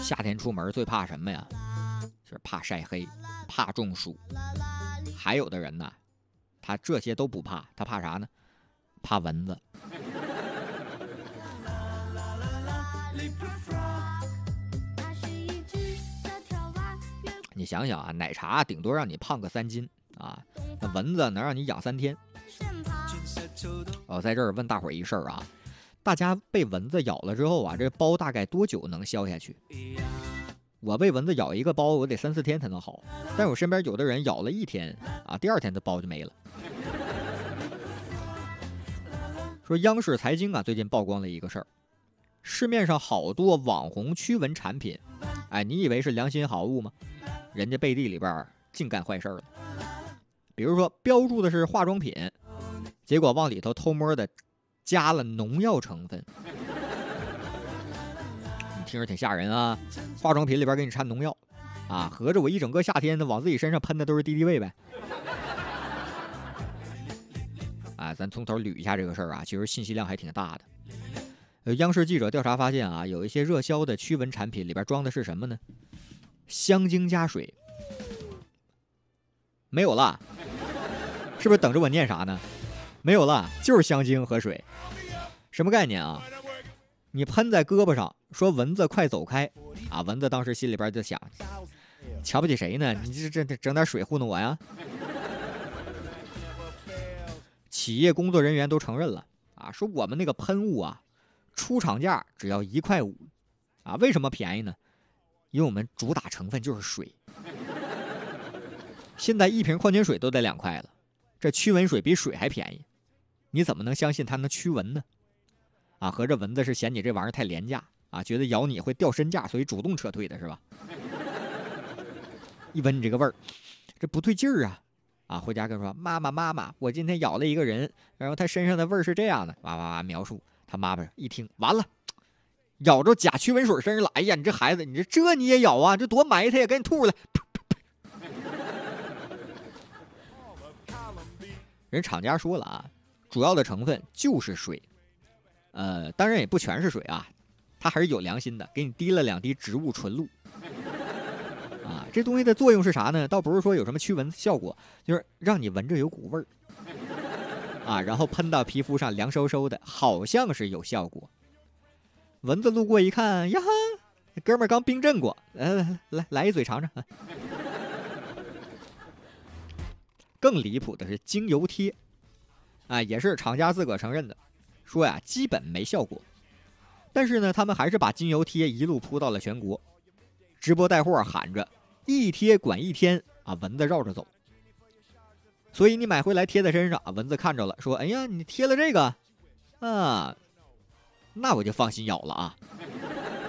夏天出门最怕什么呀？就是怕晒黑，怕中暑。还有的人呢，他这些都不怕，他怕啥呢？怕蚊子。你想想啊，奶茶顶多让你胖个3斤啊，那蚊子能让你养3天。在这儿问大伙儿一事儿啊，大家被蚊子咬了之后啊，这包大概多久能消下去？我被蚊子咬一个包，我得3、4天才能好。但我身边有的人咬了1天啊，第2天的包就没了。说央视财经啊，最近曝光了一个事儿，市面上好多网红驱蚊产品，你以为是良心好物吗？人家背地里边净干坏事了。比如说标注的是化妆品，结果往里头偷摸的加了农药成分。你听着挺吓人啊，化妆品里边给你掺农药啊，合着我一整个夏天的往自己身上喷的都是敌敌畏呗。咱从头捋一下这个事儿啊，其实信息量还挺大的。央视记者调查发现啊，有一些热销的驱蚊产品里边装的是什么呢？香精加水。没有了，是不是等着我念啥呢？没有了，就是香精和水。什么概念啊？你喷在胳膊上，说蚊子快走开啊！蚊子当时心里边就想，瞧不起谁呢？你这整点水糊弄我呀？企业工作人员都承认了啊，说我们那个喷雾啊，出厂价只要1.5块啊，为什么便宜呢？因为我们主打成分就是水。现在1瓶矿泉水都得2块了，这驱蚊水比水还便宜，你怎么能相信它能驱蚊呢？啊，合着蚊子是嫌你这玩意儿太廉价啊，觉得咬你会掉身价，所以主动撤退的是吧？一闻你这个味儿，这不对劲儿啊！啊，回家跟说妈妈，我今天咬了一个人，然后他身上的味儿是这样的，哇描述。他妈妈一听，完了，咬着假驱蚊水身上了，哎呀，你这孩子，你这你也咬啊？这多埋汰呀，赶紧吐出来！人厂家说了啊，主要的成分就是水，当然也不全是水啊，它还是有良心的，给你滴了2滴植物纯露。啊，这东西的作用是啥呢？倒不是说有什么驱蚊效果，就是让你闻着有股味儿，啊，然后喷到皮肤上凉飕飕的，好像是有效果。蚊子路过一看，呀，哥们儿刚冰镇过，来一嘴尝尝。更离谱的是精油贴，也是厂家自个儿承认的，说呀基本没效果，但是呢，他们还是把精油贴一路铺到了全国，直播带货喊着一贴管1天啊，蚊子绕着走。所以你买回来贴在身上，蚊子看着了，说：“哎呀，你贴了这个啊，那我就放心咬了啊。”